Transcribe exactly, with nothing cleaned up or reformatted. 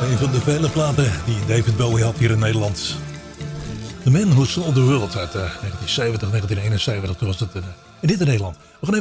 Een van de vele platen die David Bowie had hier in Nederland. The Man Who Sold the World uit uh, negentien zeventig, negentien eenenzeventig. Toen was het uh, in dit in Nederland. We gaan even